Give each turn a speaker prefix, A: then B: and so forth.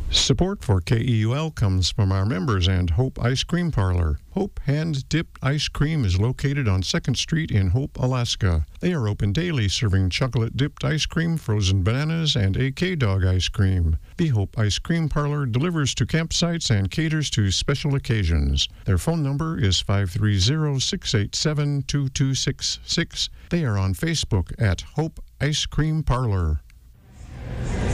A: Support for KEUL comes from our members and Hope Ice Cream Parlor. Hope Hand-Dipped Ice Cream is located on 2nd Street in Hope, Alaska. They are open daily, serving chocolate-dipped ice cream, frozen bananas, and AK Dog ice cream. The Hope Ice Cream Parlor delivers to campsites and caters to special occasions. Their phone number is 530-687-2266. They are on Facebook at Hope Ice Cream Parlor.